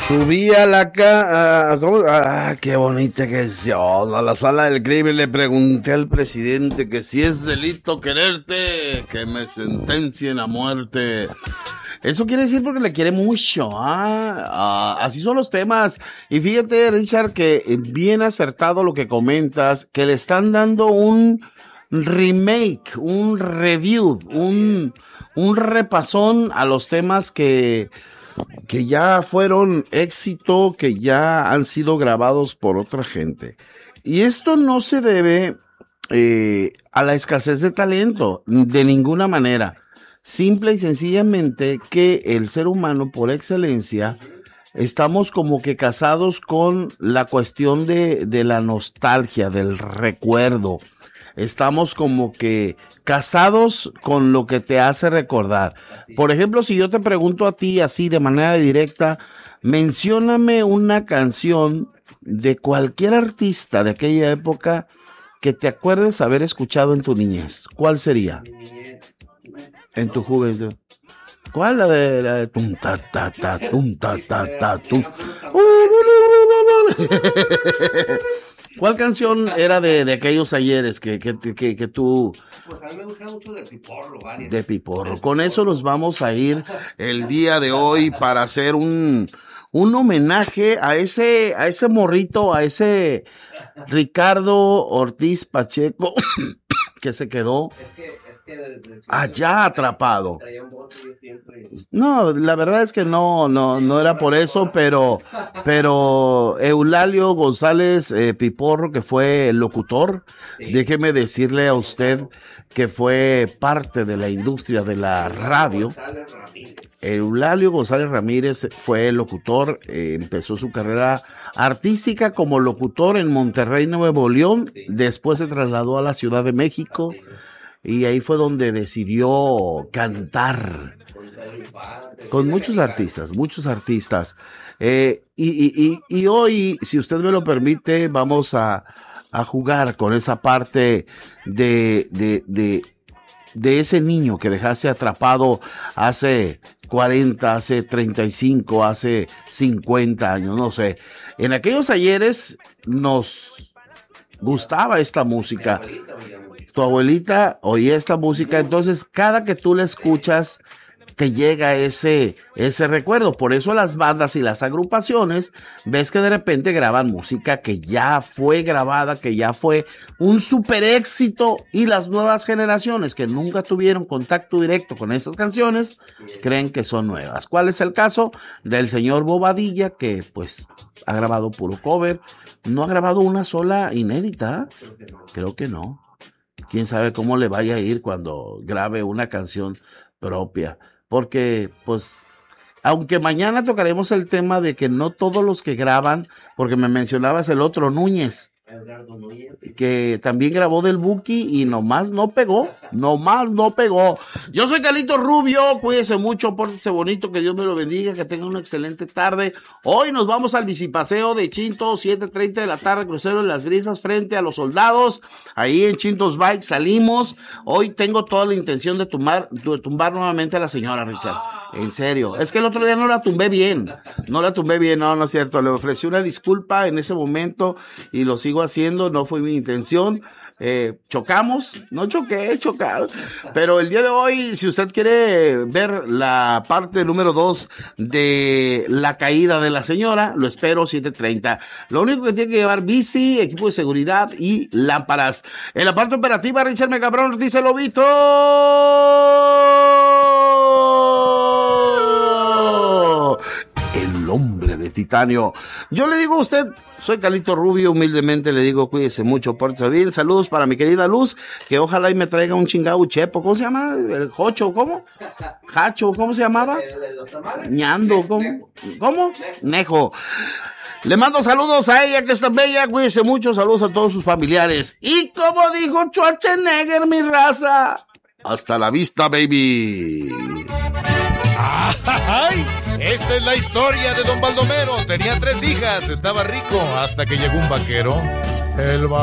Subí a ¿cómo? Qué bonita canción. A la sala del crimen le pregunté al presidente que si es delito quererte, que me sentencien a muerte. Eso quiere decir porque le quiere mucho, así son los temas. Y fíjate, Richard, que bien acertado lo que comentas, que le están dando un remake, un review, un repasón a los temas que ya fueron éxito, que ya han sido grabados por otra gente. Y esto no se debe a la escasez de talento, de ninguna manera. Simple y sencillamente que el ser humano por excelencia estamos como que casados con la cuestión de la nostalgia, del recuerdo. Estamos como que casados con lo que te hace recordar. Por ejemplo, si yo te pregunto a ti así de manera directa, mencióname una canción de cualquier artista de aquella época que te acuerdes haber escuchado en tu niñez. ¿Cuál sería? En tu juventud. ¿Cuál? La de tum ta ta ta tum ta ta ta tum. ¿Cuál canción era de aquellos ayeres que tú? Pues a mí me gusta mucho de Piporro, varias. De Piporro. Con eso nos vamos a ir el día de hoy para hacer un homenaje a ese morrito, a ese Ricardo Ortiz Pacheco que se quedó allá atrapado. No, la verdad es que no era por eso, pero Eulalio González Piporro, que fue el locutor, déjeme decirle a usted que fue parte de la industria de la radio. Eulalio González Ramírez fue el locutor, empezó su carrera artística como locutor en Monterrey, Nuevo León, después se trasladó a la Ciudad de México. Y ahí fue donde decidió cantar con muchos artistas. Y hoy, si usted me lo permite, vamos a jugar con esa parte de ese niño que dejaste atrapado hace 40, hace 35, hace 50 años, no sé. En aquellos ayeres nos gustaba esta música. Tu abuelita oía esta música, entonces cada que tú la escuchas te llega ese recuerdo. Por eso las bandas y las agrupaciones ves que de repente graban música que ya fue grabada, que ya fue un super éxito, y las nuevas generaciones que nunca tuvieron contacto directo con estas canciones creen que son nuevas. ¿Cuál es el caso del señor Bobadilla, que pues ha grabado puro cover? No ha grabado una sola inédita. Creo que no. Quién sabe cómo le vaya a ir cuando grabe una canción propia. Porque, pues, aunque mañana tocaremos el tema de que no todos los que graban, porque me mencionabas el otro Núñez, que también grabó del Buki y nomás no pegó. Yo soy Carlito Rubio, cuídese mucho, pórtese bonito, que Dios me lo bendiga, que tenga una excelente tarde. Hoy nos vamos al bicipaseo de Chinto, 7:30 de la tarde, crucero de las Brisas, frente a los Soldados, ahí en Chintos Bike salimos. Hoy tengo toda la intención de tumbar nuevamente a la señora, Richard. En serio, es que el otro día no la tumbé bien, no es cierto, le ofrecí una disculpa en ese momento y lo sigo haciendo, no fue mi intención. Chocamos, no choqué, chocar. Pero el día de hoy, si usted quiere ver la parte número 2 de la caída de la señora, lo espero 7:30. Lo único que tiene que llevar bici, equipo de seguridad y lámparas. En la parte operativa, Richard Megabrón, dice Lobito. El hombre de titanio. Yo le digo a usted, soy Carlito Rubio, humildemente le digo, cuídese mucho, pórtese bien. Saludos para mi querida Luz, que ojalá y me traiga un chingado chepo. ¿Cómo se llama? El Jocho, ¿cómo? Hacho, ¿cómo se llamaba? Ñando, ¿cómo? Nejo. Le mando saludos a ella, que es tan bella, cuídese mucho, saludos a todos sus familiares. Y como dijo Schwarzenegger, mi raza, hasta la vista, baby. ¡Ay! Esta es la historia de don Baldomero. Tenía 3 hijas, estaba rico hasta que llegó un vaquero.